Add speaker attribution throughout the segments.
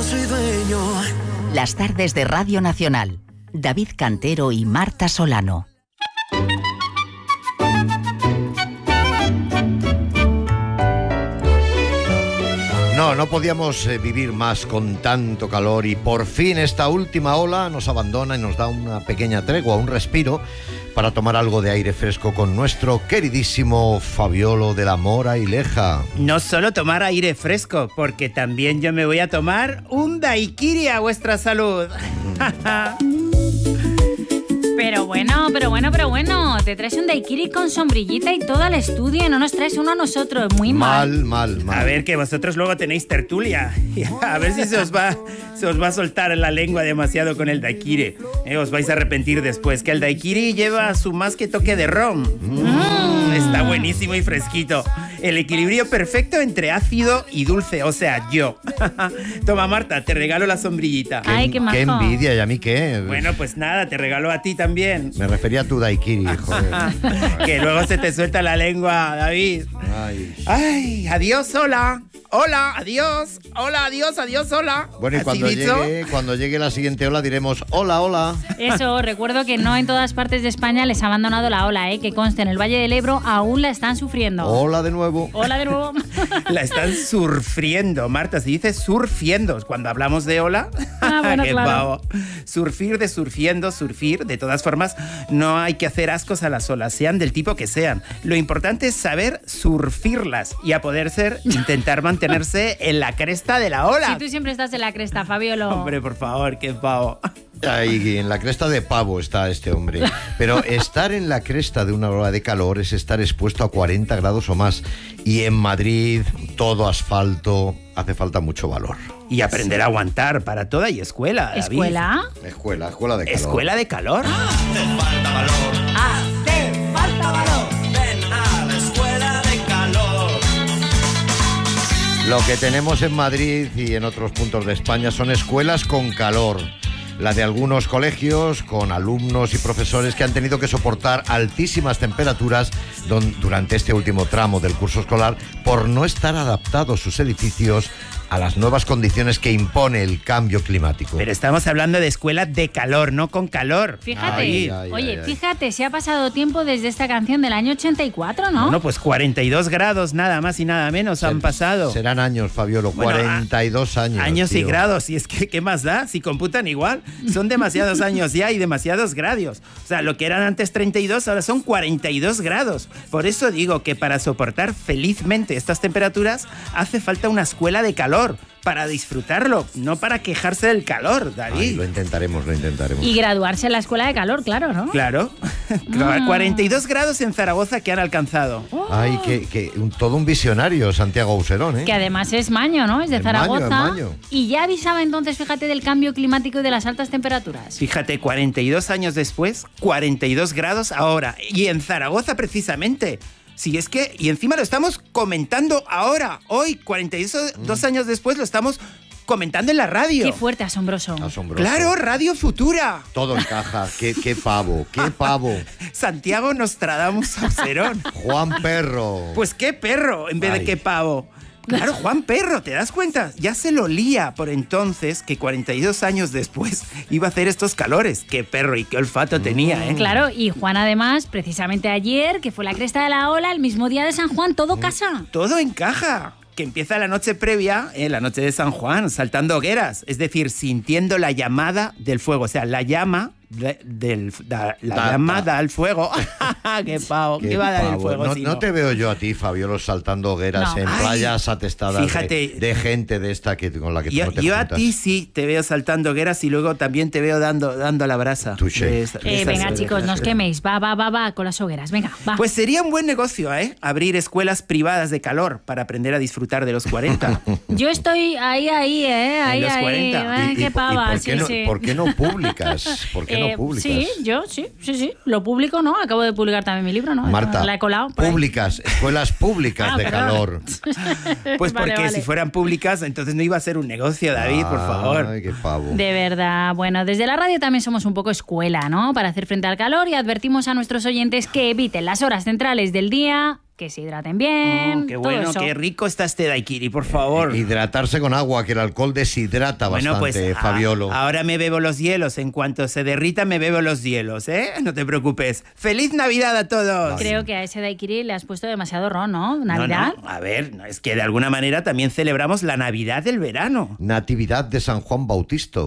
Speaker 1: soy dueño.
Speaker 2: Las tardes de Radio Nacional. David Cantero y Marta Solano.
Speaker 3: No podíamos vivir más con tanto calor y por fin esta última ola nos abandona y nos da una pequeña tregua, un respiro para tomar algo de aire fresco con nuestro queridísimo Fabiolo de la Mora y Leja.
Speaker 4: No solo tomar aire fresco, porque también yo me voy a tomar un daiquiri a vuestra salud.
Speaker 5: Pero bueno, te traes un daiquiri con sombrillita y todo al estudio y no nos traes uno a nosotros, muy mal.
Speaker 3: Mal.
Speaker 4: A ver, que vosotros luego tenéis tertulia. A ver si se os va a soltar la lengua demasiado con el daiquiri. Os vais a arrepentir después, que el daiquiri lleva su más que toque de ron. Está buenísimo y fresquito. El equilibrio perfecto entre ácido y dulce, o sea, yo. Toma, Marta, te regalo la sombrillita.
Speaker 5: Ay, qué majo.
Speaker 3: Qué envidia, ¿y a mí qué?
Speaker 4: Bueno, pues nada, te regalo a ti también.
Speaker 3: Me refería a tu daiquiri, joder.
Speaker 4: Que luego se te suelta la lengua, David. Ay, adiós, hola. Hola, adiós. Hola, adiós, hola.
Speaker 3: Bueno, y cuando llegue la siguiente ola diremos hola.
Speaker 5: Eso, recuerdo que no en todas partes de España les ha abandonado la ola, que conste, en el Valle del Ebro aún la están sufriendo.
Speaker 3: Hola de nuevo.
Speaker 4: La están surfriendo, Marta, se dice surfiendo. Cuando hablamos de ola,
Speaker 5: bueno,
Speaker 4: qué
Speaker 5: claro.
Speaker 4: pavo. Surfir de surfiendo, surfir. De todas formas, no hay que hacer ascos a las olas, sean del tipo que sean. Lo importante es saber surfirlas y a poder ser, intentar mantenerse en la cresta de la ola.
Speaker 5: Si tú siempre estás en la cresta, Fabiolo.
Speaker 4: Hombre, por favor, qué pavo.
Speaker 3: Ahí en la cresta de pavo está este hombre. Pero estar en la cresta de una ola de calor es estar expuesto a 40 grados o más. Y en Madrid, todo asfalto, hace falta mucho valor.
Speaker 4: Y aprender a aguantar para toda y escuela, David.
Speaker 5: ¿Escuela?
Speaker 3: Escuela de calor.
Speaker 4: ¿Escuela de calor?
Speaker 1: Hace falta valor. Hace falta valor. Ven a la escuela de calor.
Speaker 3: Lo que tenemos en Madrid y en otros puntos de España son escuelas con calor. La de algunos colegios con alumnos y profesores que han tenido que soportar altísimas temperaturas durante este último tramo del curso escolar por no estar adaptados sus edificios a las nuevas condiciones que impone el cambio climático.
Speaker 4: Pero estamos hablando de escuela de calor, no con calor.
Speaker 5: Fíjate, fíjate, se ha pasado tiempo desde esta canción del año 84, ¿no?
Speaker 4: Bueno, pues 42 grados, nada más y nada menos han pasado.
Speaker 3: Serán años, Fabiolo,
Speaker 4: Bueno,
Speaker 3: 42 años.
Speaker 4: Años
Speaker 3: tío.
Speaker 4: y grados, y es que, ¿qué más da? Si computan igual, son demasiados años ya y demasiados grados. O sea, lo que eran antes 32, ahora son 42 grados. Por eso digo que para soportar felizmente estas temperaturas hace falta una escuela de calor. Para disfrutarlo, no para quejarse del calor, David.
Speaker 3: Ay, lo intentaremos.
Speaker 5: Y graduarse en la escuela de calor, claro, ¿no?
Speaker 4: Claro. 42 grados en Zaragoza que han alcanzado.
Speaker 3: Ay, todo un visionario, Santiago Auserón, ¿eh?
Speaker 5: Que además es maño, ¿no? Es de Zaragoza.
Speaker 3: Maño.
Speaker 5: Y ya avisaba entonces, fíjate, del cambio climático y de las altas temperaturas.
Speaker 4: Fíjate, 42 años después, 42 grados ahora. Y en Zaragoza, precisamente. Sí, es que, y encima lo estamos comentando ahora, hoy, 42 años después, lo estamos comentando en la radio.
Speaker 5: Qué fuerte, asombroso.
Speaker 4: Claro, Radio Futura.
Speaker 3: Todo encaja, qué pavo.
Speaker 4: Santiago Nostradamus Auserón.
Speaker 3: Juan Perro.
Speaker 4: Pues qué perro, en vez de qué pavo. Claro, Juan Perro, ¿te das cuenta? Ya se lo lía por entonces que 42 años después iba a hacer estos calores. Qué perro y qué olfato tenía, ¿eh?
Speaker 5: Claro, y Juan además, precisamente ayer, que fue la cresta de la ola, el mismo día de San Juan, todo casa.
Speaker 4: Todo encaja. Que empieza la noche previa, la noche de San Juan, saltando hogueras. Es decir, sintiendo la llamada del fuego. O sea, la llama llamada al fuego. ¡Qué pavo! ¿Qué va a dar el fuego?
Speaker 3: No te veo yo a ti, Fabiolo, saltando hogueras en playas atestadas de gente de esta con la que tú no te
Speaker 4: yo
Speaker 3: juntas.
Speaker 4: a ti sí te veo saltando hogueras y luego también te veo dando la brasa.
Speaker 5: Venga, chicos, no os queméis. Va con las hogueras. Venga, va.
Speaker 4: Pues sería un buen negocio, Abrir escuelas privadas de calor para aprender a disfrutar de los 40.
Speaker 5: Yo estoy ahí,
Speaker 4: En los 40.
Speaker 5: Qué pava,
Speaker 3: ¿Por qué no publicas?
Speaker 5: Sí, yo sí. Lo publico, ¿no? Acabo de publicar también mi libro, ¿no?
Speaker 3: Marta,
Speaker 5: la he colado.
Speaker 3: Públicas, escuelas públicas de calor.
Speaker 4: Pues porque si fueran públicas, entonces no iba a ser un negocio, David, por favor.
Speaker 3: Ay, qué pavo.
Speaker 5: De verdad. Bueno, desde la radio también somos un poco escuela, ¿no? Para hacer frente al calor y advertimos a nuestros oyentes que eviten las horas centrales del día que se hidraten bien,
Speaker 4: Qué
Speaker 5: todo
Speaker 4: bueno,
Speaker 5: eso.
Speaker 4: qué rico está este daiquiri, por favor.
Speaker 3: Hidratarse con agua, que el alcohol deshidrata bastante, Fabiolo.
Speaker 4: Ahora me bebo los hielos. En cuanto se derrita, me bebo los hielos, ¿eh? No te preocupes. ¡Feliz Navidad a todos!
Speaker 5: Creo que a ese daiquiri le has puesto demasiado ron, ¿no? ¿Navidad?
Speaker 4: No, a ver, es que de alguna manera también celebramos la Navidad del verano.
Speaker 3: Natividad de San Juan Bautista.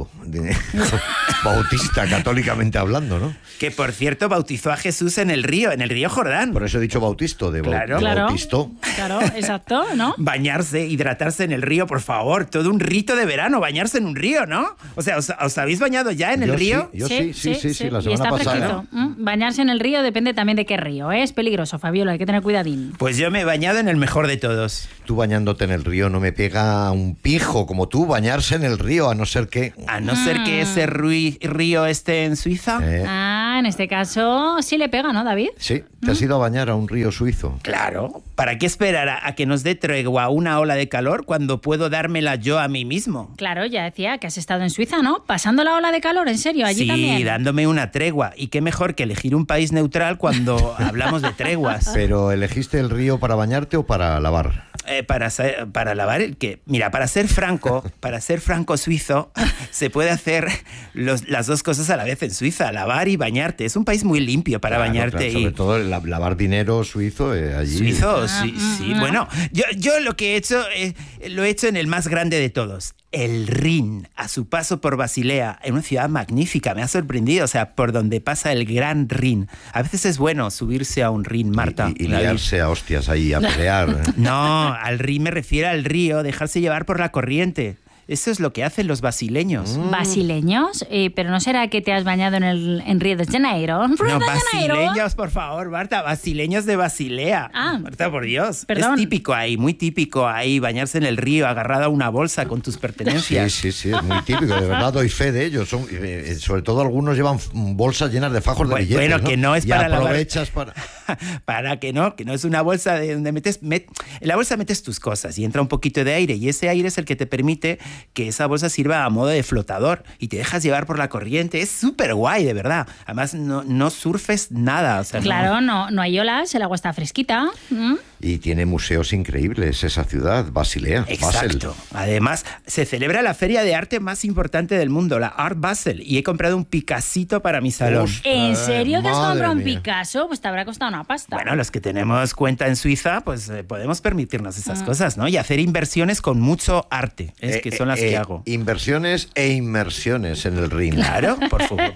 Speaker 3: Bautista, católicamente hablando, ¿no?
Speaker 4: Que, por cierto, bautizó a Jesús en el río Jordán.
Speaker 3: Por eso he dicho Bautisto, de
Speaker 4: Claro.
Speaker 3: Bautisto.
Speaker 5: Claro, exacto, ¿no?
Speaker 4: Bañarse, hidratarse en el río, por favor. Todo un rito de verano, bañarse en un río, ¿no? O sea, ¿os habéis bañado ya en el río?
Speaker 3: Yo sí, la
Speaker 5: Y
Speaker 3: semana
Speaker 5: está
Speaker 3: pasada.
Speaker 5: fresquito. Bañarse en el río depende también de qué río, ¿eh? Es peligroso, Fabiola, hay que tener cuidadín.
Speaker 4: Pues yo me he bañado en el mejor de todos.
Speaker 3: Tú bañándote en el río no me pega un pijo como tú bañarse en el río, a no ser que...
Speaker 4: A no ser que ese río esté en Suiza.
Speaker 5: En este caso sí le pega, ¿no, David?
Speaker 3: Sí, te has ido a bañar a un río suizo.
Speaker 4: Claro. ¿Para qué esperar a que nos dé tregua una ola de calor cuando puedo dármela yo a mí mismo?
Speaker 5: Claro, ya decía que has estado en Suiza, ¿no? Pasando la ola de calor, en serio, allí
Speaker 4: Sí,
Speaker 5: también.
Speaker 4: dándome una tregua. Y qué mejor que elegir un país neutral cuando hablamos de treguas.
Speaker 3: Pero ¿elegiste el río para bañarte o para lavar?
Speaker 4: Para lavar el que... Mira, para ser franco suizo, se puede hacer las dos cosas a la vez en Suiza, lavar y bañarte. Es un país muy limpio para bañarte.
Speaker 3: Claro, sobre todo lavar dinero suizo allí.
Speaker 4: Suizo, sí. Bueno, yo lo que he hecho, lo he hecho en el más grande de todos. El Rin, a su paso por Basilea, en una ciudad magnífica, me ha sorprendido, o sea, por donde pasa el gran Rin. A veces es bueno subirse a un Rin, Marta.
Speaker 3: Y liarse a hostias ahí, a pelear.
Speaker 4: No, al Rin me refiero al río, dejarse llevar por la corriente. Eso es lo que hacen los basileños.
Speaker 5: ¿Basileños? Pero ¿no será que te has bañado en Río de Janeiro?
Speaker 4: No, basileños, por favor, Marta. Basileños de Basilea. Marta, por Dios.
Speaker 5: Perdón.
Speaker 4: Es típico ahí, muy típico ahí, bañarse en el río, agarrada a una bolsa con tus pertenencias.
Speaker 3: Sí, es muy típico. De verdad, doy fe de ello. Sobre todo algunos llevan bolsas llenas de fajos de billetes.
Speaker 4: Bueno, que no es
Speaker 3: y
Speaker 4: para
Speaker 3: aprovechas
Speaker 4: lavar. Para que no es una bolsa de donde en la bolsa metes tus cosas y entra un poquito de aire, y ese aire es el que te permite que esa bolsa sirva a modo de flotador y te dejas llevar por la corriente. Es súper guay, de verdad. Además, no surfes nada. O sea,
Speaker 5: claro, no hay olas, el agua está fresquita.
Speaker 3: Y tiene museos increíbles esa ciudad, Basilea.
Speaker 4: Exacto.
Speaker 3: Basel.
Speaker 4: Además, se celebra la feria de arte más importante del mundo, la Art Basel, y he comprado un Picassito para mi salón.
Speaker 5: ¿En serio que has
Speaker 3: madre
Speaker 5: comprado un
Speaker 3: mía.
Speaker 5: Picasso? Pues te habrá costado una pasta.
Speaker 4: Bueno, los que tenemos cuenta en Suiza, pues podemos permitirnos esas cosas, ¿no? Y hacer inversiones con mucho arte, que son las que hago.
Speaker 3: Inversiones e inmersiones en el ring.
Speaker 4: Claro, por favor.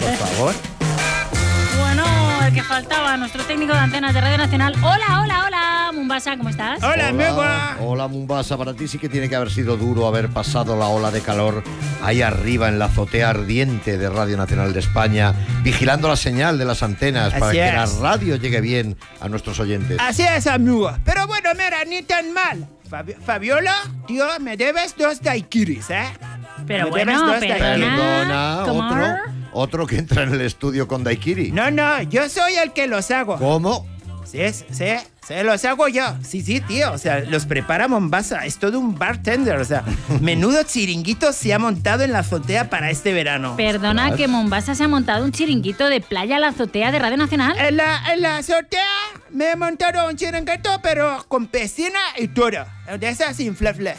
Speaker 5: Bueno, el que faltaba, nuestro técnico de antenas de Radio Nacional. Hola, Mombasa, ¿cómo estás?
Speaker 4: Hola, amigo.
Speaker 3: Hola, Mombasa. Para ti sí que tiene que haber sido duro haber pasado la ola de calor ahí arriba en la azotea ardiente de Radio Nacional de España, vigilando la señal de las antenas para
Speaker 4: Así
Speaker 3: que
Speaker 4: es.
Speaker 3: la radio llegue bien a nuestros oyentes.
Speaker 4: Así es, amigo. Pero bueno, mira, ni tan mal. Fabiola, tío, me debes 2 daiquiris, ¿eh?
Speaker 5: Pero
Speaker 4: Me
Speaker 5: bueno,
Speaker 4: debes 2
Speaker 5: perdona.
Speaker 3: Perdona, otro que entra en el estudio con daiquiri.
Speaker 4: No, yo soy el que los hago.
Speaker 3: ¿Cómo?
Speaker 4: Sí, los hago yo. Sí, tío. O sea, los prepara Mombasa. Es todo un bartender. O sea, menudo chiringuito se ha montado en la azotea para este verano.
Speaker 5: Perdona, que Mombasa se ha montado un chiringuito de playa a la azotea de Radio Nacional.
Speaker 4: En la azotea me he montado un chiringuito, pero con piscina y todo. De esas inflables.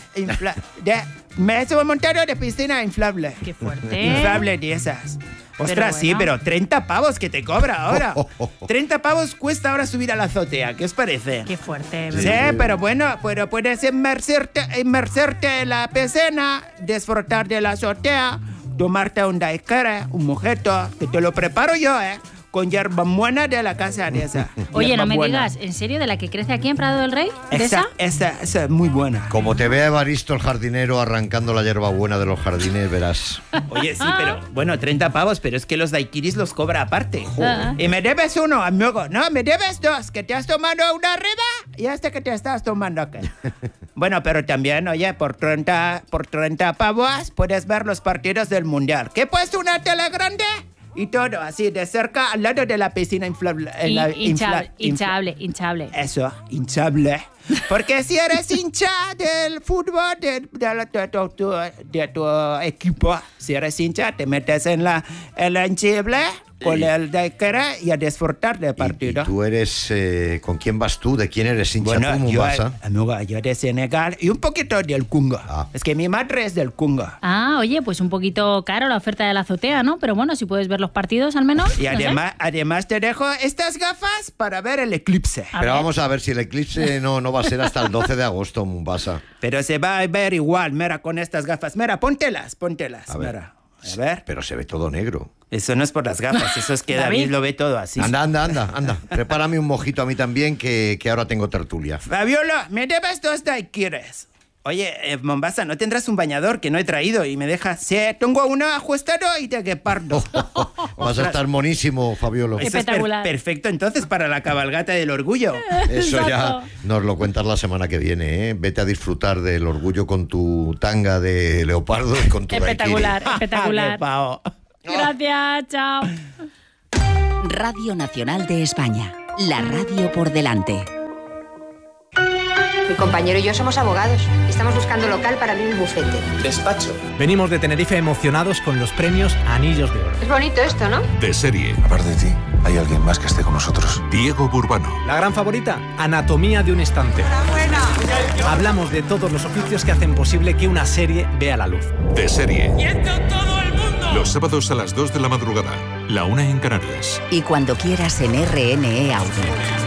Speaker 4: Me he montado de piscina inflable.
Speaker 5: Qué fuerte.
Speaker 4: Inflable de esas. Ostras,
Speaker 5: Pero
Speaker 4: sí,
Speaker 5: bueno.
Speaker 4: pero 30 pavos que te cobra ahora. 30 pavos cuesta ahora subir a la azotea. ¿Qué os parece?
Speaker 5: Qué fuerte.
Speaker 4: Sí, pero bueno, puedes inmerserte en la piscina, disfrutar de la azotea, tomarte un daiquiri, un mojito, que te lo preparo yo, con hierbabuena de la casa de esa.
Speaker 5: Oye, no me
Speaker 4: Hierbabuena.
Speaker 5: digas, ¿en serio de la que crece aquí en Prado del Rey? ¿De esa?
Speaker 4: Esa es muy buena.
Speaker 3: Como te vea Evaristo el jardinero arrancando la hierbabuena de los jardines, verás.
Speaker 4: Oye, sí, pero bueno, 30 pavos, pero es que los daiquiris los cobra aparte.
Speaker 5: Ah.
Speaker 4: Y me debes uno, amigo. No, me debes 2, que te has tomado una arriba y que te estás tomando acá. Bueno, pero también, oye, por 30 pavos puedes ver los partidos del Mundial. ¿Qué he puesto una tele grande? Y todo así, de cerca, al lado de la piscina inflable.
Speaker 5: Hinchable.
Speaker 4: Eso, hinchable. Porque si eres hincha del fútbol, de tu equipo, si eres hincha, te metes en la hinchable con el daiquiri y a disfrutar del partido.
Speaker 3: ¿Y tú eres... ¿con quién vas tú? ¿De quién eres hincha
Speaker 4: Bueno,
Speaker 3: tú, Mombasa?
Speaker 4: yo de Senegal y un poquito del Congo. Es que mi madre es del Congo.
Speaker 5: Ah, oye, pues un poquito caro la oferta de la azotea, ¿no? Pero bueno, si puedes ver los partidos al menos.
Speaker 4: Y
Speaker 5: no sé.
Speaker 4: además te dejo estas gafas para ver el eclipse.
Speaker 5: A
Speaker 3: Pero
Speaker 5: ver.
Speaker 3: vamos a ver si el eclipse no va a ser hasta el 12 de agosto, Mombasa.
Speaker 4: Pero se va a ver igual, mira, con estas gafas. Mira, póntelas,
Speaker 3: A ver.
Speaker 4: mira. A ver.
Speaker 3: Pero se ve todo negro.
Speaker 4: Eso no es por las gafas, eso es que David lo ve todo así.
Speaker 3: Anda. Prepárame un mojito a mí también, que ahora tengo tertulia.
Speaker 4: Fabiola, me debes 2 daiquiris. Oye, Mombasa, ¿no tendrás un bañador que no he traído y me dejas? Sí, tengo uno ajustado y de guepardo.
Speaker 3: Vas a estar monísimo, Fabiolo.
Speaker 4: Eso es
Speaker 5: Espectacular.
Speaker 4: perfecto entonces para la cabalgata del orgullo.
Speaker 3: Eso ya
Speaker 5: Exacto.
Speaker 3: nos lo cuentas la semana que viene, ¿eh? Vete a disfrutar del orgullo con tu tanga de leopardo y con tu
Speaker 5: Espectacular,
Speaker 3: daiquiri.
Speaker 5: espectacular.
Speaker 4: ¡Qué pao!
Speaker 5: Gracias, chao.
Speaker 2: Radio Nacional de España. La radio por delante.
Speaker 6: Mi compañero y yo somos abogados. Estamos buscando local para abrir un bufete.
Speaker 7: Despacho.
Speaker 8: Venimos de Tenerife emocionados con los premios Anillos de Oro.
Speaker 6: Es bonito esto, ¿no?
Speaker 9: De serie.
Speaker 7: Aparte de ti, ¿hay alguien más que esté con nosotros?
Speaker 9: Diego Burbano.
Speaker 8: La gran favorita, Anatomía de un instante. Hablamos de todos los oficios que hacen posible que una serie vea la luz.
Speaker 9: De serie. Los sábados a las 2 de la madrugada. La 1 en Canarias.
Speaker 2: Y cuando quieras en RNE Audio.